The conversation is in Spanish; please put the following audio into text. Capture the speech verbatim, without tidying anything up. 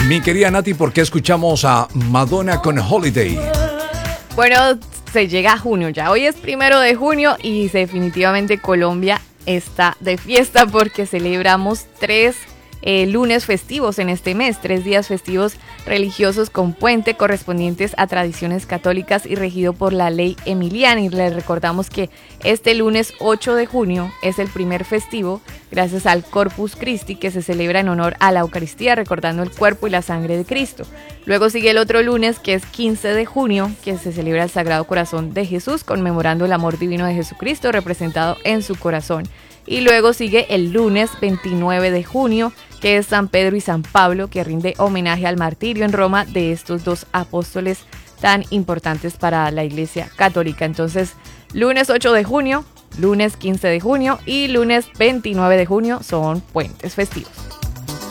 Mi querida Nati, ¿por qué escuchamos a Madonna con Holiday? Bueno, se llega a junio ya. Hoy es primero de junio y definitivamente Colombia está de fiesta porque celebramos tres eh, lunes festivos en este mes, tres días festivos religiosos con puente correspondientes a tradiciones católicas y regido por la ley emiliana. Y les recordamos que este lunes ocho de junio es el primer festivo gracias al Corpus Christi, que se celebra en honor a la Eucaristía, recordando el cuerpo y la sangre de Cristo. Luego sigue el otro lunes, que es quince de junio, que se celebra el Sagrado Corazón de Jesús, conmemorando el amor divino de Jesucristo representado en su corazón. Y luego sigue el lunes veintinueve de junio, que es San Pedro y San Pablo, que rinde homenaje al martirio en Roma de estos dos apóstoles tan importantes para la Iglesia Católica. Entonces, lunes ocho de junio, lunes quince de junio y lunes veintinueve de junio son puentes festivos.